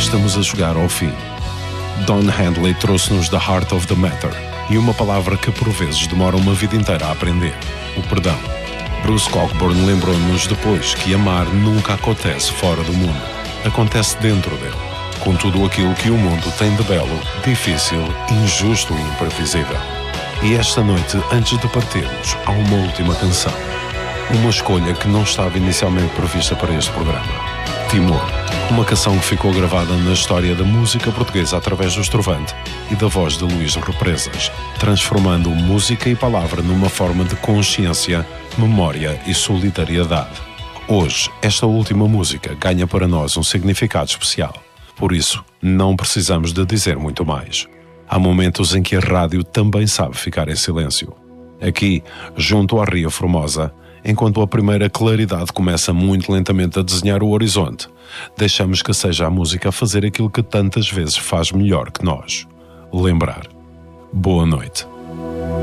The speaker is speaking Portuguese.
estamos a chegar ao fim. Don Henley trouxe-nos The Heart of the Matter e uma palavra que por vezes demora uma vida inteira a aprender: o perdão. Bruce Cockburn lembrou-nos depois que amar nunca acontece fora do mundo, acontece dentro dele, com tudo aquilo que o mundo tem de belo, difícil, injusto e imprevisível. E esta noite, antes de partirmos, há uma última canção. Uma escolha que não estava inicialmente prevista para este programa. Timor, uma canção que ficou gravada na história da música portuguesa através do estrovante e da voz de Luís Represas, transformando música e palavra numa forma de consciência, memória e solidariedade. Hoje, esta última música ganha para nós um significado especial. Por isso, não precisamos de dizer muito mais. Há momentos em que a rádio também sabe ficar em silêncio. Aqui, junto à Ria Formosa, enquanto a primeira claridade começa muito lentamente a desenhar o horizonte, deixamos que seja a música a fazer aquilo que tantas vezes faz melhor que nós: lembrar. Boa noite.